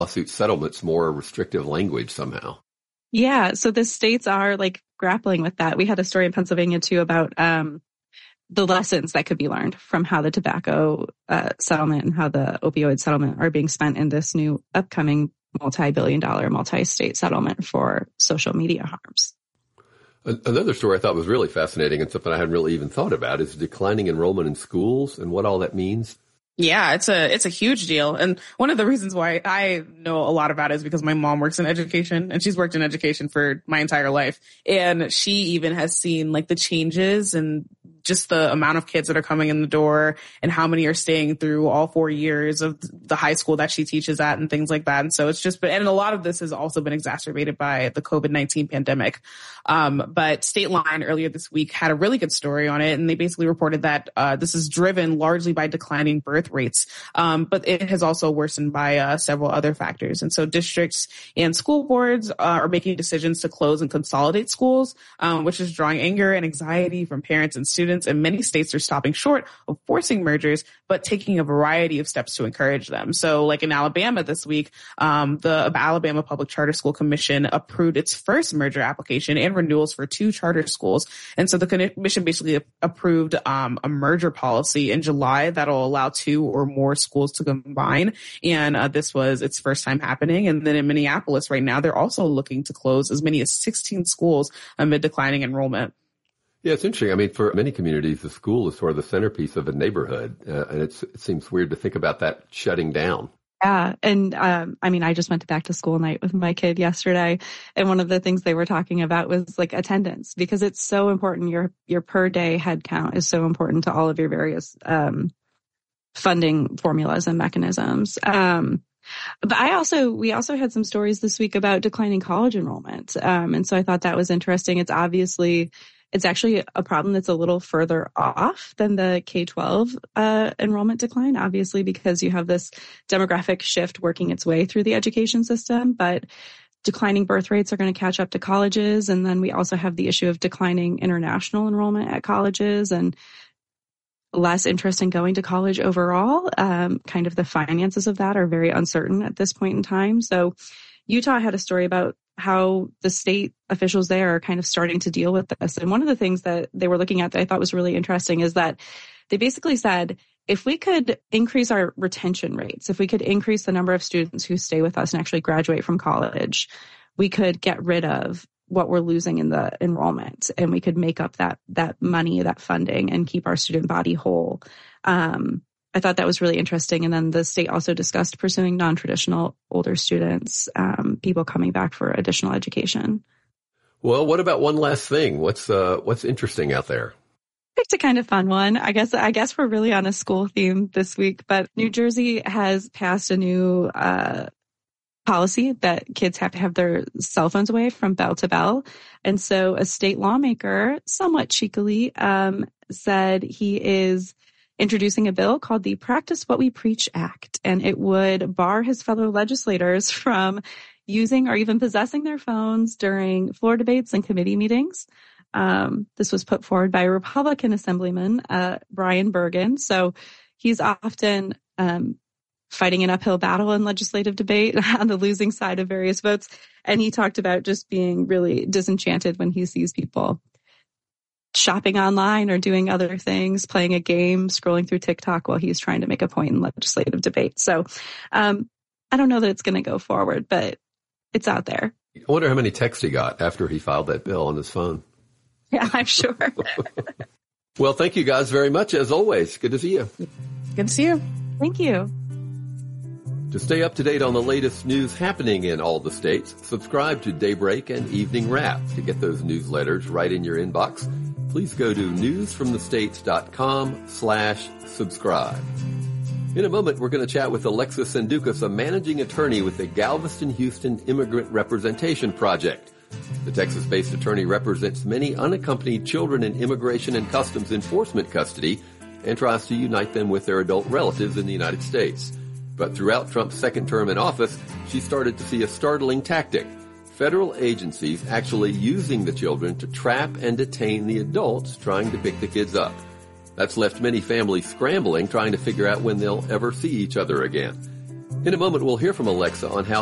lawsuit settlements more restrictive language somehow. Yeah. So the states are like grappling with that. We had a story in Pennsylvania too about the lessons that could be learned from how the tobacco settlement and how the opioid settlement are being spent in this new upcoming multi-billion-dollar multi-state settlement for social media harms. Another story I thought was really fascinating and something I hadn't really even thought about is declining enrollment in schools and what all that means. Yeah, it's a huge deal. And one of the reasons why I know a lot about it is because my mom works in education, and she's worked in education for my entire life. And she even has seen like the changes and just the amount of kids that are coming in the door and how many are staying through all 4 years of the high school that she teaches at and things like that. And so it's just been, and a lot of this has also been exacerbated by the COVID-19 pandemic. But State Line earlier this week had a really good story on it. And they basically reported that, this is driven largely by declining birth rates. But it has also worsened by, several other factors. And so districts and school boards are making decisions to close and consolidate schools, which is drawing anger and anxiety from parents and students. And many states are stopping short of forcing mergers, but taking a variety of steps to encourage them. So like in Alabama this week, the Alabama Public Charter School Commission approved its first merger application and renewals for 2 charter schools. And so the commission basically approved a merger policy in July that'll allow 2 or more schools to combine. And this was its first time happening. And then in Minneapolis right now, they're also looking to close as many as 16 schools amid declining enrollment. Yeah, it's interesting. I mean, for many communities, the school is sort of the centerpiece of a neighborhood. And it seems weird to think about that shutting down. Yeah. And, I mean, I just went to back to school night with my kid yesterday. And one of the things they were talking about was like attendance, because it's so important. Your per day head count is so important to all of your various, funding formulas and mechanisms. But we also had some stories this week about declining college enrollment. And so I thought that was interesting. It's actually a problem that's a little further off than the K-12 enrollment decline, obviously, because you have this demographic shift working its way through the education system. But declining birth rates are going to catch up to colleges. And then we also have the issue of declining international enrollment at colleges and less interest in going to college overall. Kind of the finances of that are very uncertain at this point in time. So Utah had a story about how the state officials there are kind of starting to deal with this. And one of the things that they were looking at that I thought was really interesting is that they basically said, if we could increase our retention rates, if we could increase the number of students who stay with us and actually graduate from college, we could get rid of what we're losing in the enrollment, and we could make up that money, that funding, and keep our student body whole. I thought that was really interesting. And then the state also discussed pursuing non-traditional older students, people coming back for additional education. Well, what about one last thing? What's interesting out there? Picked a kind of fun one. I guess we're really on a school theme this week, but New Jersey has passed a new policy that kids have to have their cell phones away from bell to bell. And so a state lawmaker, somewhat cheekily, said he is introducing a bill called the Practice What We Preach Act, and it would bar his fellow legislators from using or even possessing their phones during floor debates and committee meetings. This was put forward by a Republican Assemblyman, Brian Bergen. So he's often fighting an uphill battle in legislative debate on the losing side of various votes. And he talked about just being really disenchanted when he sees people shopping online or doing other things, playing a game, scrolling through TikTok while he's trying to make a point in legislative debate. So I don't know that it's going to go forward, but it's out there. I wonder how many texts he got after he filed that bill on his phone. Yeah, I'm sure. Well, thank you guys very much, as always. Good to see you. Good to see you. Thank you. To stay up to date on the latest news happening in all the states, subscribe to Daybreak and Evening Wrap. To get those newsletters right in your inbox, please go to newsfromthestates.com/subscribe. In a moment, we're going to chat with Alexis Sandukas, a managing attorney with the Galveston-Houston Immigrant Representation Project. The Texas-based attorney represents many unaccompanied children in immigration and customs enforcement custody and tries to unite them with their adult relatives in the United States. But throughout Trump's second term in office, she started to see a startling tactic: federal agencies actually using the children to trap and detain the adults trying to pick the kids up. That's left many families scrambling, trying to figure out when they'll ever see each other again. In a moment, we'll hear from Alexa on how